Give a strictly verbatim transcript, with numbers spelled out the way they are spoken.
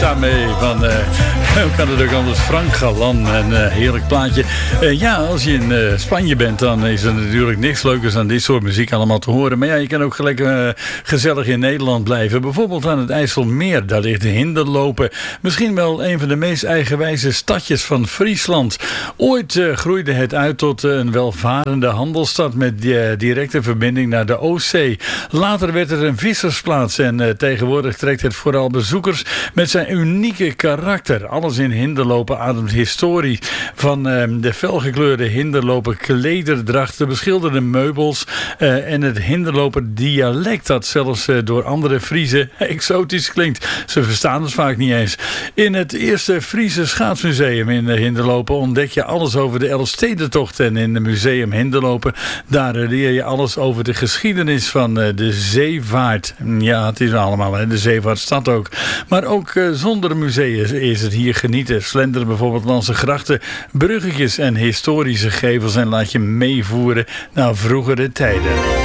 Daarmee van, uh, hoe kan het ook anders, Frank Galan, een uh, heerlijk plaatje. Uh, ja, als je in uh, Spanje bent, dan is er natuurlijk niks leukers dan dit soort muziek allemaal te horen. Maar ja, je kan ook gelijk uh, gezellig in Nederland blijven. Bijvoorbeeld aan het IJsselmeer, daar ligt Hinderlopen. Misschien wel een van de meest eigenwijze stadjes van Friesland. Ooit uh, groeide het uit tot uh, een welvarende handelsstad met uh, directe verbinding naar de Oostzee. Later werd het een vissersplaats en uh, tegenwoordig trekt het vooral bezoekers met zijn unieke karakter. Alles in Hinderlopen ademt historie. Van uh, de felgekleurde Hinderlopen klederdracht, de beschilderde meubels uh, en het Hinderlopen dialect dat zelfs uh, door andere Friezen exotisch klinkt. Ze verstaan het vaak niet eens. In het eerste Friese schaatsmuseum in uh, Hinderlopen ontdek je alles over de Elfstedentocht. En in het museum Hinderlopen, daar leer je alles over de geschiedenis van uh, de zeevaart. Ja, het is allemaal, hè, de zeevaartstad ook. Maar ook uh, zonder museum is het hier genieten. Slender bijvoorbeeld langs de grachten, bruggetjes en historische gevels en laat je meevoeren naar vroegere tijden.